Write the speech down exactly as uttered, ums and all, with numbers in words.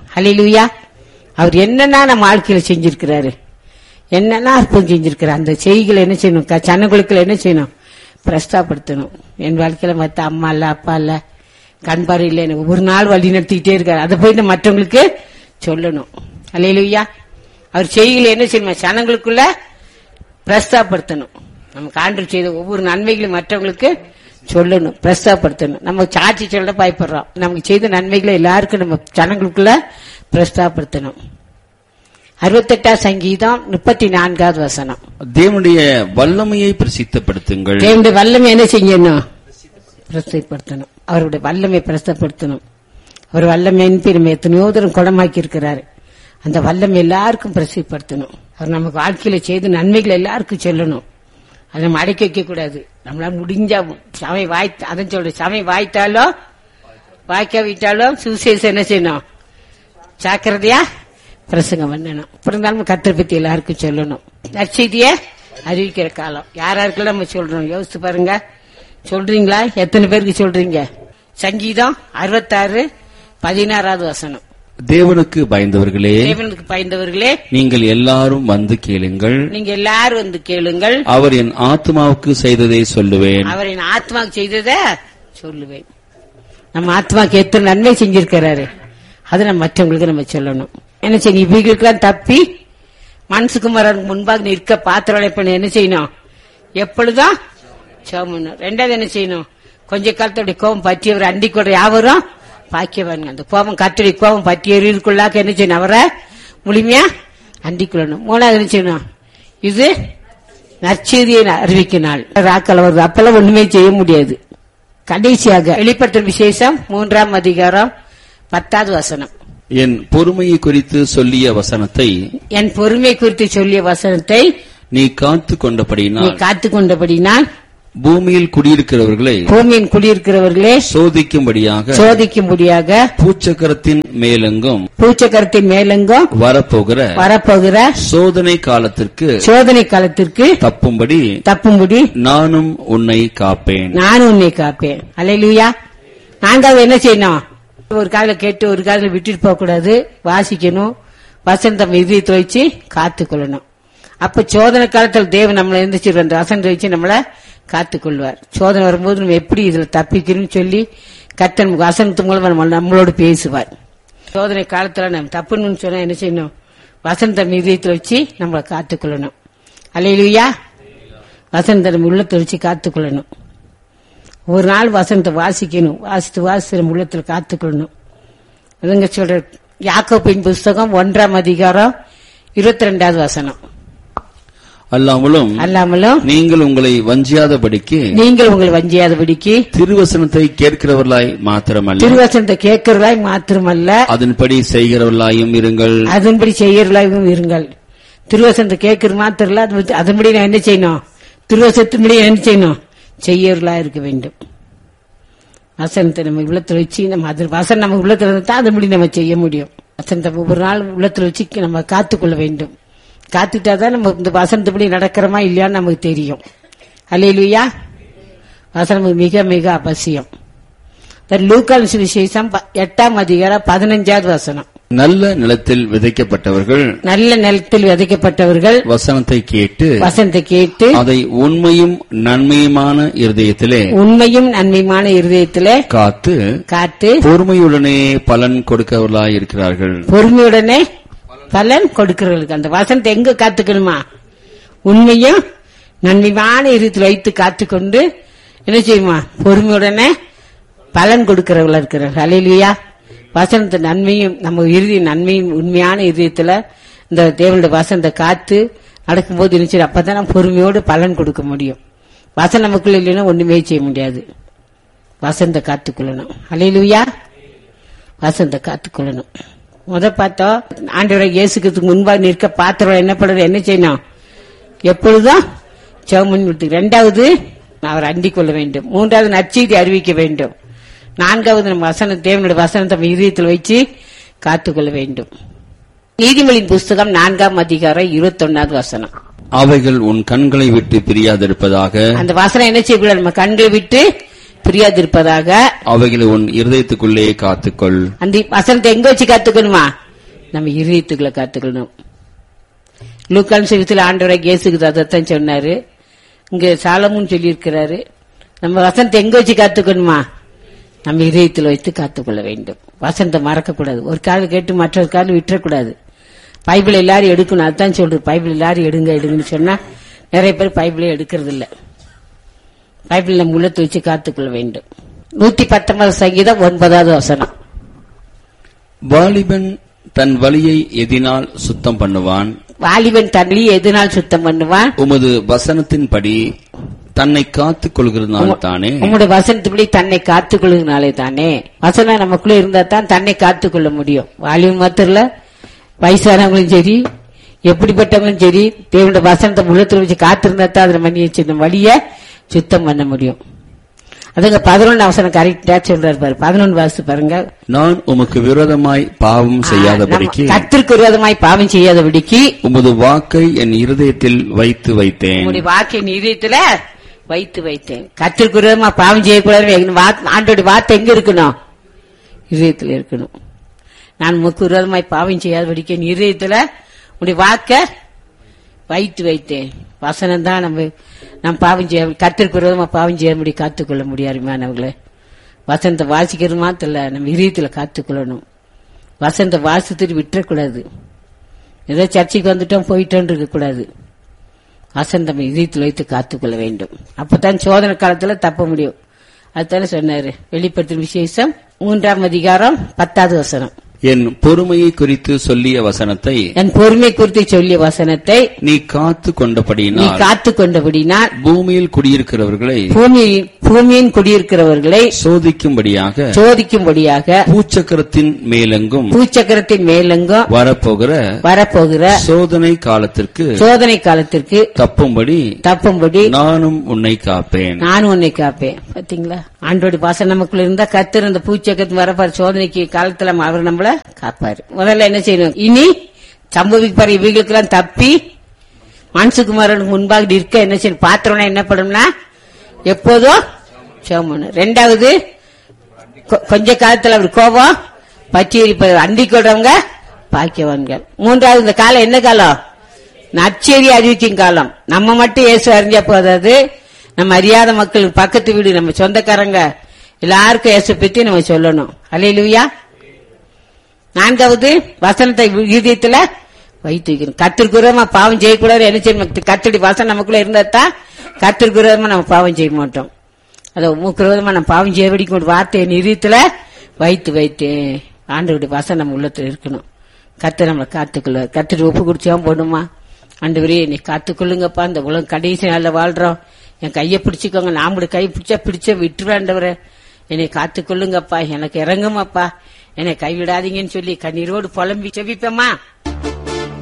ஹல்லேலூயா. அவர் என்னன்னா நம்ம வாழ்க்கையில செஞ்சிருக்கிறாரு, என்னன்னா அற்புதம் செஞ்சிருக்கிறார். அந்த செய்திகளை என்ன செய்யணும், சனங்களுக்குள்ள என்ன செய்யணும், பிரஸ்தாப்படுத்தணும். என் வாழ்க்கையில மத்த அம்மா இல்ல, அப்பா இல்ல, கண் பார்வை இல்லை, எனக்கு ஒரு நாள் வழி நடத்திக்கிட்டே இருக்காரு. அதை போய் நம்ம மற்றவங்களுக்கு சொல்லணும். ஹல்லேலூயா. அவர் செய்திகளை என்ன செய்யணும், சனங்களுக்குள்ள பிரஸ்தாப்படுத்தணும். நமக்கு ஆண்டவர் செய்த ஒவ்வொரு நன்மைகளையும் மற்றவங்களுக்கு சொல்லணும், பிரஸ்தாப்படுத்தணும். நம்ம சாட்சி சொல்ல பயப்படுறோம், நமக்கு செய்த நன்மைகளை எல்லாருக்கும் நம்ம ஜனங்களுக்குள்ள பிரஸ்தாப்படுத்தணும். அறுபத்தெட்டாம் சங்கீதம் முப்பத்தி நான்காவது வசனம். தேவனுடைய வல்லமையை பிரசித்தப்படுத்துங்கள். தேவனுடைய வல்லமை என்ன செய்யணும், பிரசித்தப்படுத்தணும். அவருடைய வல்லமை பிரசித்தப்படுத்தணும். அவர் வல்லமையின் பெருமை எத்தனையோ தூரம் குணமாக்கி இருக்கிறாரு. அந்த வல்லமை எல்லாருக்கும் பிரசித்தப்படுத்தணும். அவர் நமக்கு வாழ்க்கையில செய்த நன்மைகளை எல்லாருக்கும் சொல்லணும். அதை நம்ம அடக்கி வைக்க கூடாது. நம்மளால முடிஞ்சா சமை வாய் அதன் சொல்ற சமை வாய்த்தாலும் வாய்க்காவிட்டாலும் சுவிசேஷம் என்ன செய்யணும், ஜாக்கிரதையா பிரசங்கம் பண்ணணும். அப்புறம் இருந்தாலும் கர்த்தரை பத்தி எல்லாருக்கும் சொல்லணும். நற்செய்திய அறிவிக்கிற காலம் யாராருக்கெல்லாம் நம்ம சொல்றோம், யோசித்து பாருங்க. சொல்றீங்களா? எத்தனை பேருக்கு சொல்றீங்க? சங்கீதம் அறுபத்தாறு பதினாறாவது வசனம். தேவனுக்கு பயந்தவர்களே, தேவனுக்கு பயந்தவர்களே, நீங்கள் எல்லாரும் வந்து கேளுங்கள். நீங்க எல்லாரும் வந்து கேளுங்கள். அவர் என் ஆத்மாவுக்கு செய்ததை சொல்லுவேன். அவர் என் ஆத்மாவுக்கு செய்ததை சொல்லுவேன். நம்ம ஆத்மாவுக்கு எத்தனை நன்மை செஞ்சிருக்கிறாரு, அது நம்ம மற்றவங்களுக்கு நம்ம சொல்லணும். என்ன செய்யணும், இவங்களுக்கெல்லாம் தப்பி மனசுக்குமாரனுக்கு முன்பாக நிற்க பாத்திரம் பண்ண என்ன செய்யணும், எப்பொழுதும் சோமணும். ரெண்டாவது என்ன செய்யணும், கொஞ்ச காலத்தோடைய கோபம் பற்றியவர் அண்டி கூட யாவரும் பாக்கியவானுங்க. அந்த கோபம் கத்துடைய கோபம் பற்றியவர்களுக்குள்ளாக்க என்ன செய்யணும், அவரை முழுமையா அண்டிக்கொள்ளணும். மூணாவது என்ன செய்யணும், இது நற்செய்தியை அறிவிக்க நாள் ராக்கள் வருது, அப்பெல்லாம் ஒண்ணுமே செய்ய முடியாது. கடைசியாக வெளிப்படுத்தும் விசேஷம் மூன்றாம் அதிகாரம் பத்தாவது வசனம். என் பொறுமையை குறித்து சொல்லிய வசனத்தை, என் பொறுமை குறித்து சொல்லிய வசனத்தை நீ காத்து கொண்டபடினால், காத்து கொண்டபடினால் பூமியில் குடியிருக்கிறவர்களை பூமியின் குடியிருக்கிறவர்களே சோதிக்கும்படியாக சோதிக்கும்படியாக பூச்சக்கரத்தின் மேலெங்கும் பூச்சக்கரத்தின் மேலெங்கும் வரப்போகிற வரப்போகிற சோதனை காலத்திற்கு சோதனை காலத்திற்கு தப்பும்படி தப்பும்படி நானும் உன்னை காப்பேன். நானும் உன்னை காப்பேன். அல்லேலூயா. நான்காவது என்ன செய்யணும், ஒரு காதல கேட்டு ஒரு காதல விட்டுட்டு போக கூடாது, வாசிக்கணும். வசந்தம் இதயத்தை வச்சு காத்துக்கொள்ளணும். அப்ப சோதனை காலத்தில் தேவன் நம்மளை எந்திரிச்சு அந்த வசனத்தை வச்சு நம்மளை காத்துக்கொள்வார். சோதனை வரும்போது நம்ம எப்படி இதுல தப்பிக்கணும்னு சொல்லி கர்த்தர் வசனத்து மூலமா நம்ம நம்மளோடு பேசுவார். சோதனை காலத்துல நம்ம தப்புன்னு சொன்னா என்ன செய்யணும், வசந்தம் இதயத்தை வச்சு நம்மளை காத்துக்கொள்ளணும். அல்லேலூயா. வசனத்தை நம்ம உள்ளத்தை வச்சு காத்துக்கொள்ளணும். ஒரு நாள் வசனத்தை வாசிக்கணும், வாசித்து வாசித்து நம்ம உள்ளத்துல காத்துக்கொள்ளணும். அதுங்க சொல்ற யாக்கோபின் புஸ்தகம் ஒன்றாம் அதிகாரம் இருபத்தி ரெண்டாவது வசனம். அல்லாமலும் அல்லாமலும் நீங்கள் உங்களை வஞ்சியாதபடிக்கு நீங்கள் உங்களை வஞ்சியாதபடிக்கு திருவசனத்தை கேட்கிறவர்களாய் மாத்திரமல்ல திருவசனத்தை கேட்கிறவர்களாய் மாத்திரமல்ல அதன்படி செய்கிறவர்களாயும் இருங்கள். அதன்படி செய்கிறவர்களாயும் இருங்கள். திருவசனத்தை கேட்கிற மாத்திரம் இல்ல, அதன்படி நான் என்ன செய்யணும், திருவசனத்தின்படி என்ன செய்யணும், செய்யறவர்களா இருக்க வேண்டும். வசனத்தை நம்ம உள்ளத்துல வச்சு நம்ம அது வசனம் நம்ம உள்ளத்துல இருந்தா அதன்படி நம்ம செய்ய முடியும். வசனத்தை ஒவ்வொரு நாள் உள்ளத்துல வச்சு நம்ம காத்துக்கொள்ள வேண்டும். காத்துட்டாதான் நம்ம இந்த வசனத்துப்படி நடக்கிறோமா இல்லையான்னு நமக்கு தெரியும். அல்லேலூயா. வசனம் மிக மிக அவசியம். லூக்கான் சுவிசேஷம் எட்டாம் அதிகாரம் பதினஞ்சாவது வசனம். நல்ல நிலத்தில் விதைக்கப்பட்டவர்கள் நல்ல நிலத்தில் விதைக்கப்பட்டவர்கள் வசனத்தை கேட்டு வசனத்தை கேட்டு அதை உண்மையும் நன்மையுமான இருதயத்திலே உண்மையும் நன்மையுமான இருதயத்திலே காத்து காத்து பொறுமையுடனே பலன் கொடுக்கவர்களாய் இருக்கிறார்கள். பொறுமையுடனே பலன் கொடுக்கிறவர்களுக்கு அந்த வசனத்தை எங்க காத்துக்கணுமா, உண்மையும் நன்மையான இருதயத்தில் வைத்து காத்துக்கொண்டு என்ன செய்யுமா, பொறுமையுடனே பலன் கொடுக்கிறவர்களா இருக்கிறார்கள். அல்லேலூயா. வசனத்தை நன்மையும் நம்ம இறுதி நன்மையும் உண்மையான இதயத்துல இந்த தேவனுடைய வசனத்தை காத்து நடக்கும்போது இருந்துச்சு, அப்பதான் நம்ம பொறுமையோடு பலன் கொடுக்க முடியும். வசனம் நமக்குள்ள இல்லைன்னா ஒண்ணுமே செய்ய முடியாது. வசனத்தை காத்துக்கொள்ளணும். அல்லேலூயா. வசனத்தை காத்துக்கொள்ளணும். முத பார்த்தோம், ஆண்டவரை இயேசுக்கு முன்பாக நிற்க பாத்திரம் என்ன பண்றது, என்ன செய்யணும், எப்பொழுதும் ஜெபம். இரண்டாவது அவர் அண்டிக் கொள்ள வேண்டும். மூன்றாவது நற்செய்தி அறிவிக்க வேண்டும். நான்காவது நம்ம வசனம் தேவனுடைய வசனத்தை நம்ம இதயத்தில் வச்சு காத்துக்கொள்ள வேண்டும். நீதிமொழியின் புஸ்தகம் நான்காம் அதிகாரம் இருபத்தி ஒன்னாவது வசனம். அவைகள் உன் கண்களை விட்டு பிரியாதிருப்பதாக. அந்த வசனம் என்ன செய்யக்கூடாது, நம்ம கண்களை விட்டு பிரியாதிருப்பதாக அவைகளை உன் இருதயத்துக்குள்ளே காத்துக்கொள். அந்த வசனத்தை எங்க வச்சு காத்துக்கணுமா? நம்ம இருதயத்துக்குள்ள காத்துக்கணும். லூக்கான் சுவிசேஷத்தில் ஆண்டவராகிய இயேசுக்கு அதைத்தான் சொன்னாரு. இங்க சாலமோன் சொல்லி இருக்கிறாரு. நம்ம வசனத்தை எங்க வச்சு காத்துக்கணுமா? நம்ம இதயத்தில் வைத்து காத்துக்கொள்ள வேண்டும். வசனத்தை மறக்க கூடாது. ஒரு காது கேட்டு மற்றொரு காது விட்டுறக்கூடாது. பைபிள் எல்லாரும் எடுக்கணும். அதுதான் சொல்றது. பைபிள் எல்லாரும் எடுங்க எடுங்கன்னு சொன்னா நிறைய பேர் பைபிளே எடுக்கிறது இல்ல. பைபிள் நம்ம உள்ளத்தை வச்சு காத்துக்கொள்ள வேண்டும். நூத்தி பத்தொன்பது சங்கீதம் ஒன்பதாவது வசனம். வாலிபன் தன் வழியை எதினால் சுத்தம் பண்ணுவான். வாலிபன் தன் வழியை எதினால் சுத்தம் பண்ணுவான். உமது வசனத்தின்படி தன்னை காத்துக் கொள்கிறதுனால தானே. உங்களுடைய வசனத்துப்படி தன்னை காத்துக் கொள்கிறதுனாலே தானே. வசனம் நமக்குள்ள இருந்தா தான் தன்னை காத்துக் கொள்ள முடியும். வாலிபன் மாத்திரல, வயசானவங்களும் சரி, எப்படிப்பட்டவங்களும் சரி, தேவனுடைய வசனத்தை உள்ளத்துல வச்சு காத்திருந்தா தான் அதுல மணி வச்சு வழிய சுத்தம் பண்ண முடியும். அதுங்க பதினொன்னு அவசரம் கரெக்டா சொல்றாரு பாரு. பதினொன்று வாசு பாருங்க. நான் உமக்கு விரோதமாய் பாவம் செய்யாதபடிக்கு, கர்த்தருக்கு விரோதமாய் பாவம் செய்யாதபடிக்கு உமது வாக்கை என் இருதயத்தில் வைத்து வைத்தேன். உங்களுடைய வாக்கை என் இருதயத்துல வைத்து வைத்தேன். கர்த்தருக்கு விரோதமா பாவம் செய்யக்கூடாது. ஆண்டோட வார்த்தை எங்க இருக்கணும்? இதயத்துல இருக்கணும். நான் உமக்கு விரோதமாய் பாவம் செய்யாதபடிக்கு என் இருதயத்துல உங்களுடைய வாக்க வைத்து வைத்தேன். வசனம் தான் நம்ம நம்ம பாவம் செய்ய, கர்த்தருக்கு விரோதமா பாவம் செய்ய முடியும், காத்துக்கொள்ள முடியாதுமானவர்களே. வசனத்தை வாசிக்கிறது மாத்திரம் இல்ல, நம்ம இதயத்துல காத்துக்கொள்ளணும். வசனத்தை வாசித்துட்டு விட்டுறக்கூடாது. ஏதோ சர்ச்சைக்கு வந்துட்டோம் போயிட்டோன்னு இருக்க கூடாது. வசனத்தை நம்ம இதயத்தில் வைத்து காத்துக்கொள்ள வேண்டும். அப்பதான் சோதனை காலத்துல தப்ப முடியும். அதுதானே சொன்னாரு வெளிப்படுத்தும் விசேஷம் மூன்றாம் அதிகாரம் பத்தாவது வசனம். என் பொறுமையை குறித்து சொல்லிய வசனத்தை, என் பொறுமை குறித்து சொல்லிய வசனத்தை நீ காத்து கொண்டபடியினால், நீ காத்து கொண்டபடியினால் பூமியில் குடியிருக்கிறவர்களை பூமியில் பூமியின் குடியிருக்கிறவர்களை சோதிக்கும்படியாக சோதிக்கும்படியாக பூச்சக்கரத்தின் மேலெங்கும் பூச்சக்கரத்தின் மேலெங்கும் வரப்போகிற வரப்போகிற சோதனை காலத்திற்கு சோதனை காலத்திற்கு தப்பும்படி தப்பும்படி நானும் உன்னை காப்பேன். நானும் உன்னை காப்பேன். பாத்தீங்களா? ஆண்டோட பாசம் நமக்குள்ள இருந்தா கர்த்தர் அந்த பூச்சக்கரத்து வரப்பாரு சோதனைக்கு காலத்துல அவர் நம்மள காப்பாரு. முதல்ல என்ன செய்யணும்? இனி சம்பவிப்பாரு இவைகளுக்கு எல்லாம் தப்பி மனுஷகுமாரனுக்கு முன்பாக இருக்க என்ன செய்யணும்? பாத்திரம்னா என்ன பண்ணும்னா எப்போதும் சோமணும். ரெண்டாவது, கொஞ்ச காலத்துல அவர் கோபம் பற்றி எரிப்பது அண்டிக் கொள்றவங்க பாக்கியவான்கள். மூன்றாவது, இந்த காலம் என்ன காலம்? நற்செய்தி அறிவிக்கும் காலம். நம்ம மட்டும் இயேசு அறிஞ்சா போதாது, நம்ம அறியாத மக்கள், பக்கத்து வீடு, நம்ம சொந்தக்காரங்க எல்லாருக்கும் இயேசு பத்தி நம்ம சொல்லணும். அல்லேலூயா. நான்காவது, வசனத்தை இதயத்துல வைத்து வைக்கணும். கர்த்தருக்கு விரோதமா பாவம் செய்யக்கூடாது. என்ன செய்யணும்? கர்த்தருடைய வசனம் நமக்குள்ள இருந்தா தான் கர்த்தருக்கு விரோதமா நம்ம பாவம் செய்ய மாட்டோம். அதை மூக்கு விரோதமா நம்ம பாவம் செய்யபடிக்கு ஒரு வார்த்தையை நிறுத்தல வைத்து வைத்து ஆண்டவருடைய வசனம் நம்ம உள்ளத்துல இருக்கணும். கர்த்தர் நம்மளை காத்துக்கொள்ள, கர்த்தர் ஒப்பு குடிச்சாவும் போடுமா? ஆண்டவரே என்னை காத்துக்கொள்ளுங்கப்பா, இந்த உலகம் கடைசி நாள்ல வாழ்றோம், என் கையை பிடிச்சுக்கோங்க, நாமளுடைய கை பிடிச்சா பிடிச்ச விட்டுருவாண்டவரே, என்னை காத்துக்கொள்ளுங்கப்பா, எனக்கு இறங்குமாப்பா, என்னை கைவிடாதீங்கன்னு சொல்லி கண்ணீரோடு புலம்பி செவிப்பேமா.